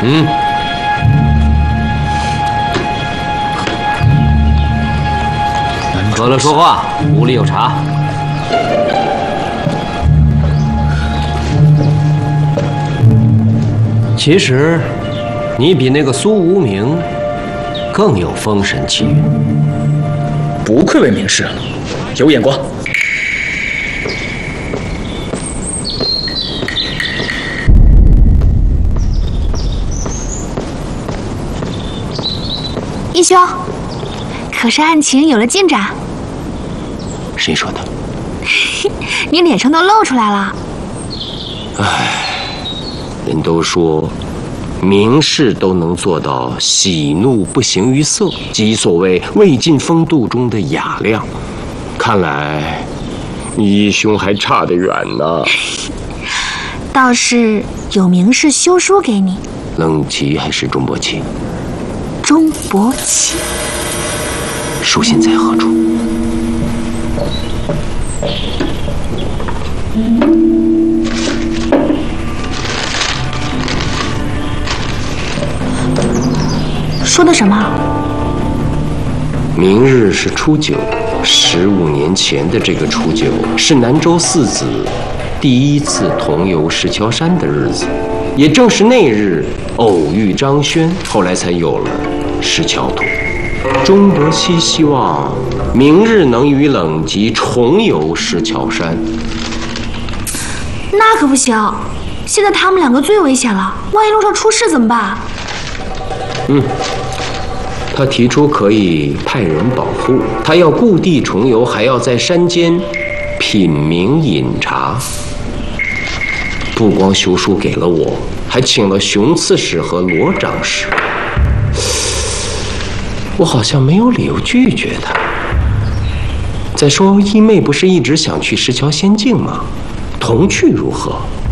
嗯。喝了说话，屋里有茶。其实，你比那个苏无名更有封神气运。 不愧为名士，有眼光。 义兄，可是案情有了进展。 谁说的？ 你脸上都露出来了。 唉，人都说名士都能做到喜怒不形于色，即所谓魏晋风度中的雅量。看来义兄还差得远呢。 倒是有名士修书给你。 冷琪还是钟伯奇？ 钟伯奇。 书信在何处？ 说的什么？ 明日是初九，15年前的这个初九是南州四子第一次同游石桥山的日子，也正是那日偶遇张轩，后来才有了石桥图。钟伯期希望明日能与冷吉重游石桥山。 那可不行，现在他们两个最危险了，万一路上出事怎么办？ 他提出可以派人保护，他要故地重游，还要在山间品茗饮茶。不光修书给了我，还请了熊刺史和罗长史。我好像没有理由拒绝他。再说，义妹不是一直想去石桥仙境吗？同去如何？